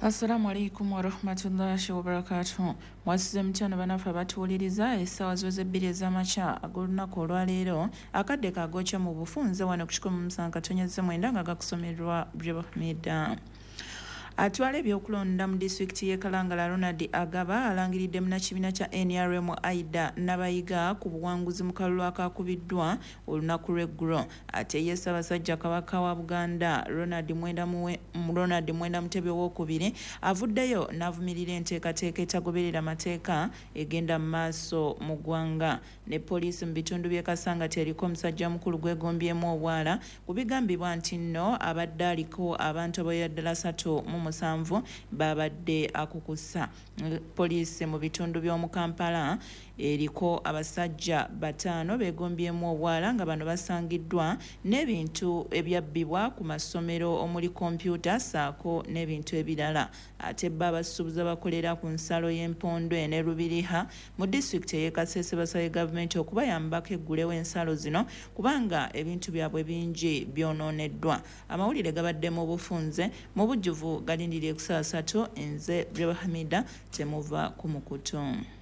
Assalamu alaikum wa rahmatullahi wa barakatuh. Mwasize mtyano banafa batuwuliriza essaawa ziweze 2 ez'amakya ag'olunaku olwaleero akadde kaagokya mu bufunze wano ku 107.9 nga gakusomerwa Brahmeda. Atwala ebyokulonda mu disitulikiti y'e Kalangala Ronald Agaba alangiridde munnakibiina kya NRM Aida Nabayiga ku buwanguzi mu kalulu akakubiddwa olunaku lw'eggulo. Ate ye Ssaabasajja Kabaka wa Buganda Ronald Mwenda Mutebi II avuddeyo n'avumirira enteekateeka etagoberera amateeka egenda mu maaso mu ggwanga. Ne poliisi mu bitundu by'e Kasangati eriko omusajja mukulu gwegombyemu obwala ku bigambibwa nti nno abadde aliko abantu abawerera ddala 37 babadde akukusa. Poliisi mu bitundu by'omu Kampala eriko abasajja 5 begombyemu obwala nga bano basangiddwa n'ebintu ebyabbibwa ku masomero omuli kompyuta saako n'ebintu ebirala. Ate abasuubuzi bakolera ku nsalo y'Empondo ne Rubiriha mu disitulikiti y'e Kasese basabye gavumenti okubayambako eggulewo ensalo zino kubanga ebintu byabwe bingi byonooneddwa. Amawulire gabadde mu bufunze mu bujjuvu galindiriye ku 3:00. Nze Brahmeda temuva ku mukutu.